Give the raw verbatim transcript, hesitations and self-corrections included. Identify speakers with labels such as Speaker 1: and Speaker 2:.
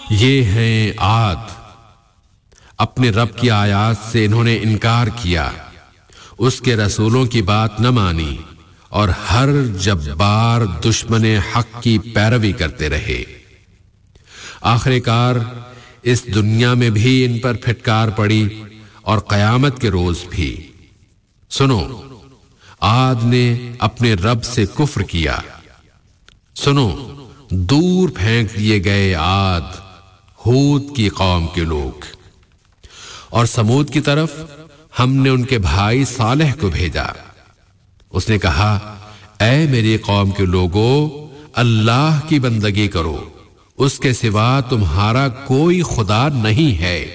Speaker 1: ये हैं आद। अपने रब की आयात से इन्होंने इनकार किया, उसके रसूलों की बात न मानी और हर जब्बार दुश्मने हक की पैरवी करते रहे। आखिरकार इस दुनिया में भी इन पर फिटकार पड़ी और कयामत के रोज भी। सुनो, आद ने अपने रब से कुफ्र किया। सुनो, दूर फेंक दिए गए आद, हूद की कौम के लोग। और समूद की तरफ हमने उनके भाई सालेह को भेजा। उसने कहा, ऐ मेरी कौम के लोगों, अल्लाह की बंदगी करो, उसके सिवा तुम्हारा कोई खुदा नहीं है।